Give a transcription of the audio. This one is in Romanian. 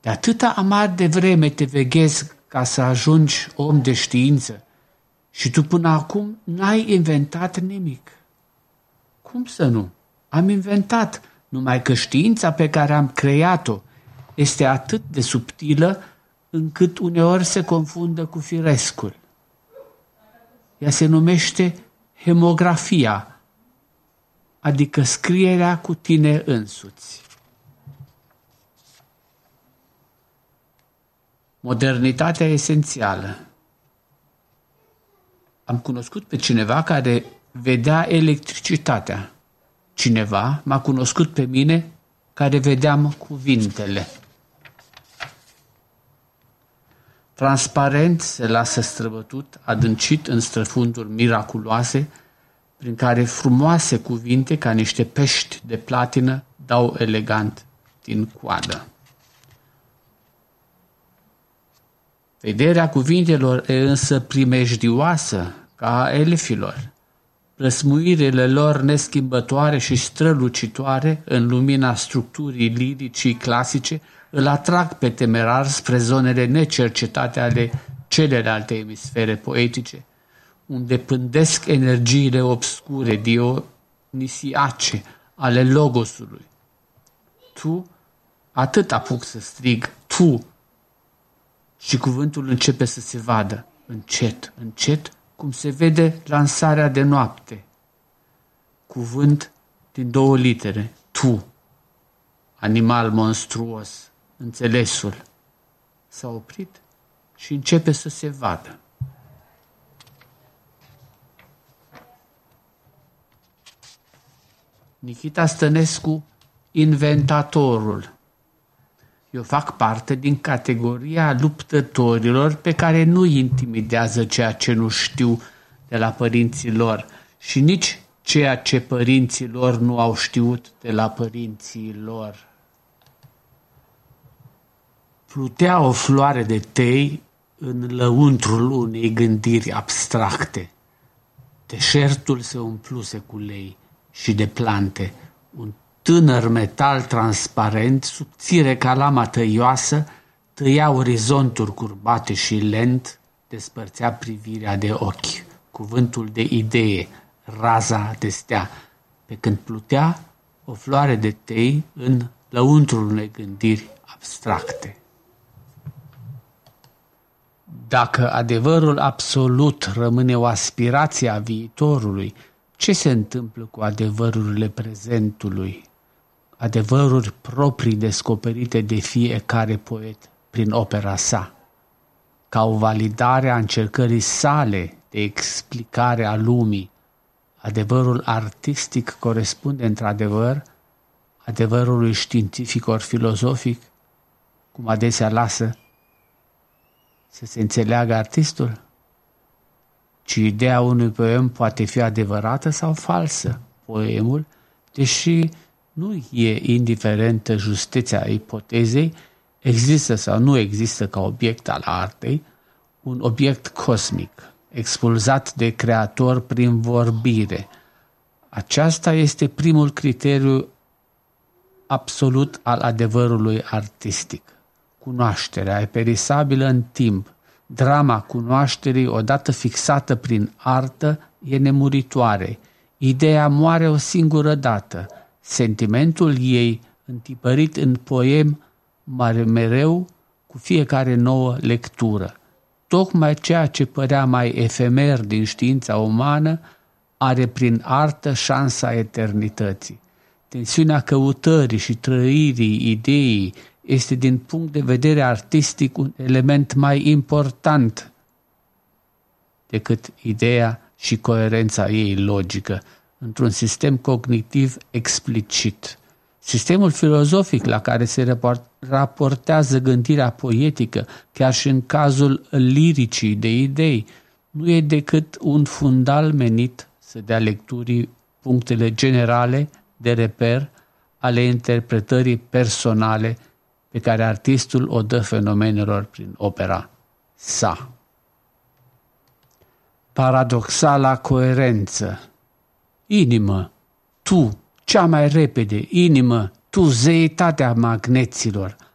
De atâta amar de vreme te veghezi ca să ajungi om de știință și tu până acum n-ai inventat nimic. Cum să nu? Am inventat, numai că știința pe care am creat-o este atât de subtilă încât uneori se confundă cu firescul. Ea se numește hemografia, adică scrierea cu tine însuți. Modernitatea esențială. Am cunoscut pe cineva care vedea electricitatea. Cineva m-a cunoscut pe mine care vedeam cuvintele. Transparent se lasă străbătut, adâncit în străfunduri miraculoase, prin care frumoase cuvinte ca niște pești de platină dau elegant din coadă. Vederea cuvintelor e însă primejdioasă ca a elfilor. Răsmuirile lor neschimbătoare și strălucitoare în lumina structurii liricii clasice îl atrag pe temerar spre zonele necercetate ale celelalte emisfere poetice, unde pândesc energiile obscure, dionisiace ale logosului. Tu, atât apuc să strig, tu, și cuvântul începe să se vadă, încet, încet, cum se vede lansarea de noapte. Cuvânt din 2 litere, tu, animal monstruos, înțelesul, s-a oprit și începe să se vadă. Nichita Stănescu, inventatorul. Eu fac parte din categoria luptătorilor pe care nu intimidează ceea ce nu știu de la părinții lor și nici ceea ce părinții lor nu au știut de la părinții lor. Plutea o floare de tei în lăuntrul unei gândiri abstracte. Deșertul se umpluse cu lei și de plante. Un tânăr metal transparent, subțire ca lama tăioasă, tăia orizonturi curbate și lent despărțea privirea de ochi, cuvântul de idee, raza de stea, pe când plutea o floare de tei în lăuntrul unei gândiri abstracte. Dacă adevărul absolut rămâne o aspirație a viitorului, ce se întâmplă cu adevărurile prezentului? Adevăruri proprii descoperite de fiecare poet prin opera sa, ca o validare a încercării sale de explicare a lumii. Adevărul artistic corespunde într-adevăr adevărului științific ori filozofic, cum adesea lasă să se înțeleagă artistul? Ci ideea unui poem poate fi adevărată sau falsă. Poemul, deși nu e indiferentă justețea ipotezei, există sau nu există ca obiect al artei, un obiect cosmic, expulzat de creator prin vorbire. Aceasta este primul criteriu absolut al adevărului artistic. Cunoașterea e perisabilă în timp. Drama cunoașterii, odată fixată prin artă, e nemuritoare. Ideea moare o singură dată. Sentimentul ei, întipărit în poem, mare mereu cu fiecare nouă lectură. Tocmai ceea ce părea mai efemer din știința umană are prin artă șansa eternității. Tensiunea căutării și trăirii ideii este din punct de vedere artistic un element mai important decât ideea și coerența ei logică într-un sistem cognitiv explicit. Sistemul filozofic la care se raportează gândirea poetică, chiar și în cazul liricii de idei, nu e decât un fundal menit să dea lecturii punctele generale de reper ale interpretării personale pe care artistul o dă fenomenelor prin opera sa. Paradoxala coerență. Inimă, tu, cea mai repede, inimă, tu, zeitatea magneților,